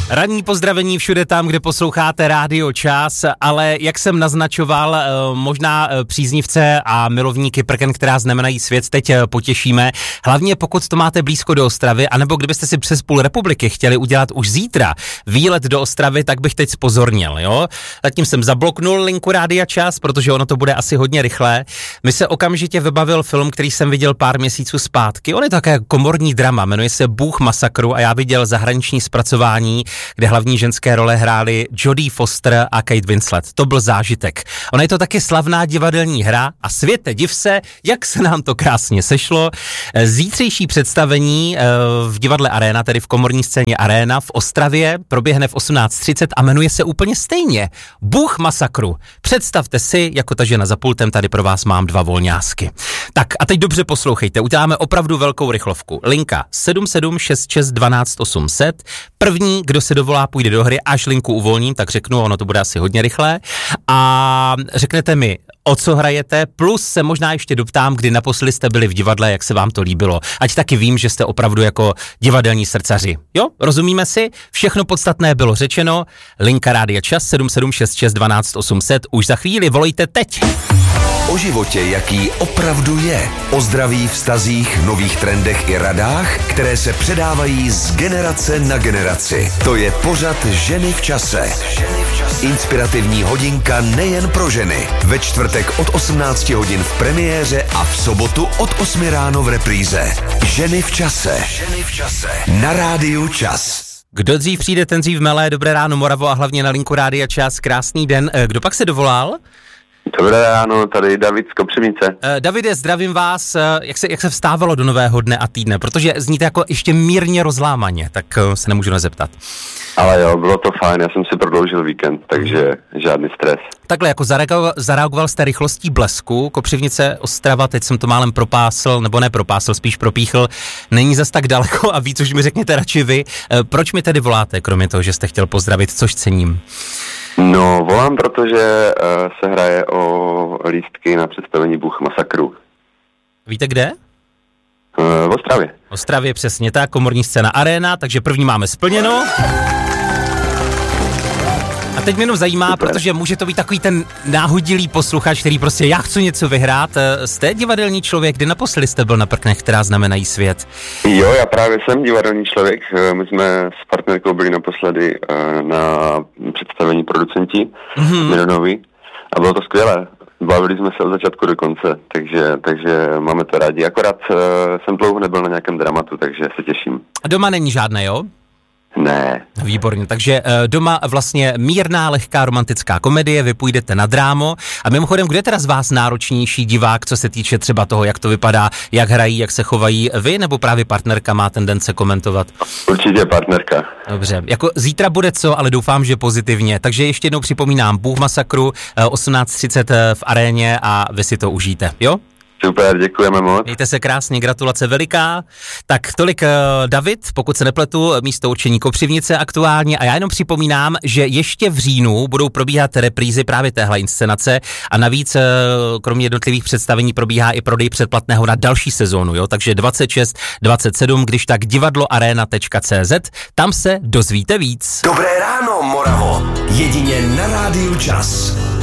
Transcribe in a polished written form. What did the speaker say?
Ranní pozdravení všude tam, kde posloucháte Rádio Čas, ale jak jsem naznačoval, možná příznivce a milovníky prken, která znamenají svět, teď potěšíme. Hlavně pokud to máte blízko do Ostravy, anebo kdybyste si přes půl republiky chtěli udělat už zítra výlet do Ostravy, tak bych teď zpozornil, jo? Zatím jsem zabloknul linku Rádia Čas, protože ono to bude asi hodně rychlé. Mi se okamžitě vybavil film, který jsem viděl pár měsíců zpátky. On je také komorní drama, jmenuje se Bůh masakru a já viděl zahraniční zpracování, kde hlavní ženské role hrály Jodie Foster a Kate Winslet. To byl zážitek. Ona je to taky slavná divadelní hra a světe, div se, jak se nám to krásně sešlo. Zítřejší představení v divadle Arena, tedy v komorní scéně Arena v Ostravě, proběhne v 18:30 a jmenuje se úplně stejně. Bůh masakru. Představte si, jako ta žena za pultem, tady pro vás mám 2 volňásky. Tak a teď dobře poslouchejte, uděláme opravdu velkou rychlovku. Linka 7766 12 800. První, kdo se dovolá, půjde do hry, až linku uvolním, tak řeknu, ono to bude asi hodně rychlé. A řeknete mi, o co hrajete, plus se možná ještě doptám, kdy naposledy jste byli v divadle, jak se vám to líbilo. Ať taky vím, že jste opravdu jako divadelní srdcaři. Jo, rozumíme si? Všechno podstatné bylo řečeno. Linka Rádia Čas 7766 12 800. Už za chvíli, volejte teď. O životě, jaký opravdu je. O zdraví, vztazích, nových trendech i radách, které se předávají z generace na generaci. To je pořad Ženy v čase. Inspirativní hodinka nejen pro ženy. Ve čtvrtek od 18 hodin v premiéře a v sobotu od 8 ráno v repríze. Ženy v čase. Na Rádiu Čas. Kdo dřív přijde, ten dřív mele. Dobré ráno, Moravo, a hlavně na linku Rádia Čas. Krásný den. Kdo pak se dovolal? Dobré ráno, tady David z Kopřivnice. Davide, zdravím vás. Jak se vstávalo do nového dne a týdne? Protože zníte jako ještě mírně rozlámaně, tak se nemůžu nezeptat. Ale jo, bylo to fajn, já jsem si prodloužil víkend, takže žádný stres. Takhle, jako zareagoval jste rychlostí blesku, Kopřivnice, Ostrava, teď jsem to málem propásl, nebo ne propásl, spíš propíchl, není zas tak daleko a víc už mi řekněte radši vy. Proč mi tedy voláte, kromě toho, že jste chtěl pozdravit, což cením? No, volám, protože se hraje o lístky na představení Bůh masakru. Víte kde? V Ostravě. V Ostravě, přesně tak, komorní scéna Arena, takže první máme splněno. A teď mě jenom zajímá, super, protože může to být takový ten náhodilý posluchač, který prostě já chci něco vyhrát. Jste divadelní člověk, kdy naposledy jste byl na prknech, která znamenají svět? Jo, já právě jsem divadelní člověk. My jsme s partnerkou byli naposledy na představení Producenti Mironovi a bylo to skvělé. Bavili jsme se od začátku do konce, takže máme to rádi. Akorát jsem dlouho nebyl na nějakém dramatu, takže se těším. A doma není žádné, jo? Ne. Výborně, takže doma vlastně mírná, lehká romantická komedie, vy půjdete na drámo. A mimochodem, kdo je teda z vás náročnější divák, co se týče třeba toho, jak to vypadá, jak hrají, jak se chovají vy, nebo právě partnerka má tendence komentovat? Určitě partnerka. Dobře, jako zítra bude co, ale doufám, že pozitivně. Takže ještě jednou připomínám, Bůh masakru 18:30 v Aréně a vy si to užijte, jo? Super, děkujeme moc. Mějte se krásně, gratulace veliká. Tak tolik David, pokud se nepletu, místo určení Kopřivnice aktuálně. A já jenom připomínám, že ještě v říjnu budou probíhat reprízy právě téhle inscenace a navíc kromě jednotlivých představení probíhá i prodej předplatného na další sezónu, jo? Takže 26, 27, když tak divadloarena.cz, tam se dozvíte víc. Dobré ráno, Moravo. Jedině na Rádiu Čas.